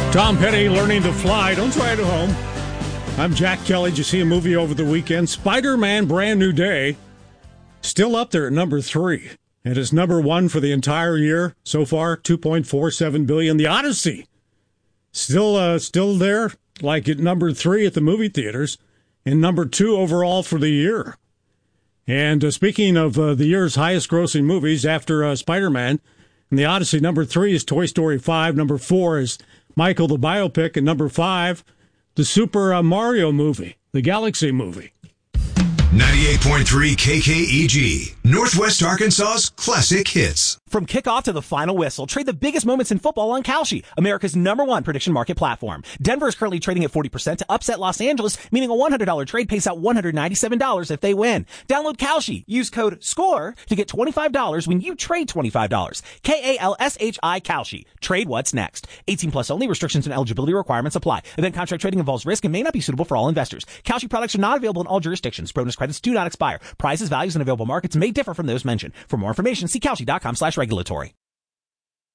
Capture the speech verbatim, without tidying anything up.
Tom Petty, Learning to Fly. Don't try it at home. I'm Jack Kelly. Did you see a movie over the weekend? Spider-Man Brand New Day. Still up there at number three. It is number one for the entire year so far, two point four seven billion dollars. The Odyssey, still uh, still there, like at number three at the movie theaters, and number two overall for the year. And uh, speaking of uh, the year's highest-grossing movies, after uh, Spider-Man and the Odyssey, number three is Toy Story five. Number four is Michael the Biopic. And number five, the Super uh, Mario movie, the Galaxy movie. ninety-eight point three K K E G, Northwest Arkansas's classic hits. From kickoff to the final whistle, trade the biggest moments in football on Kalshi, America's number one prediction market platform. Denver is currently trading at forty percent to upset Los Angeles, meaning a one hundred dollars trade pays out one hundred ninety-seven dollars if they win. Download Kalshi. Use code SCORE to get twenty-five dollars when you trade twenty-five dollars. K A L S H I Kalshi. Trade what's next. eighteen plus only. Restrictions and eligibility requirements apply. Event contract trading involves risk and may not be suitable for all investors. Kalshi products are not available in all jurisdictions. Bonus credits do not expire. Prices, values, and available markets may differ from those mentioned. For more information, see Kalshi dot com slash regulatory.